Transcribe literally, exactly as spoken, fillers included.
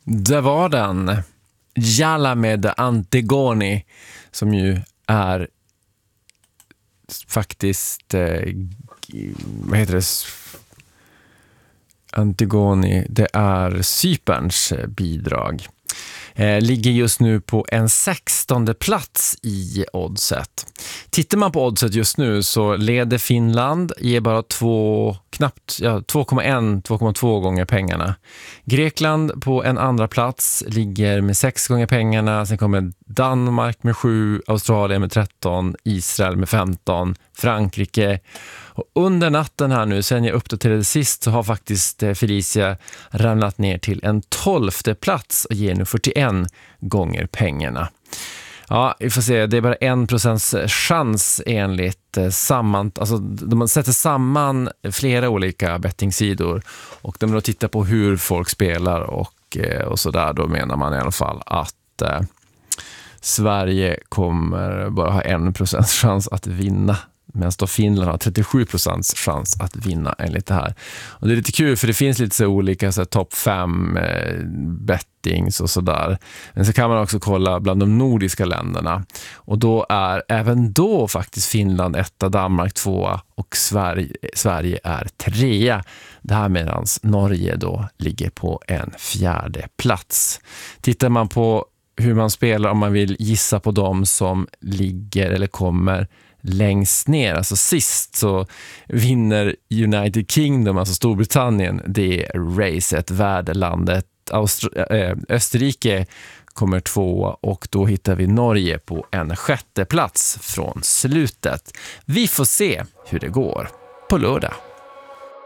Det var den. Jalla med Antigoni, som ju är faktiskt eh, vad heter det? Antigoni, det är Cyperns bidrag. Eh, ligger just nu på en sextonde plats i oddset. Tittar man på oddset just nu så leder Finland, ger bara två, knappt ja, två komma ett till två komma två gånger pengarna. Grekland på en andra plats ligger med sex gånger pengarna. Sen kommer Danmark med sju, Australien med tretton, Israel med femton, Frankrike. Och under natten här nu, sen jag uppdaterade sist, så har faktiskt Felicia ramlat ner till en tolfte plats och ger nu fyrtioen gånger pengarna. Ja, vi får se, det är bara en procents chans enligt samman, alltså de sätter samman flera olika bettingsidor och de då tittar på hur folk spelar och, och så där, då menar man i alla fall att eh, Sverige kommer bara ha en procents chans att vinna, medan då Finland har trettiosju procents chans att vinna enligt det här. Och det är lite kul för det finns lite så olika så topp fem eh, bettings och sådär. Men så kan man också kolla bland de nordiska länderna. Och då är även då faktiskt Finland etta, Danmark tvåa och Sverige, Sverige är trea. Det här medans Norge då ligger på en fjärde plats. Tittar man på hur man spelar, om man vill gissa på dem som ligger eller kommer längst ner, alltså sist, så vinner United Kingdom, alltså Storbritannien, det racet, värdelandet. Austri- äh, Österrike kommer två och då hittar vi Norge på en sjätte plats från slutet. Vi får se hur det går på lördag.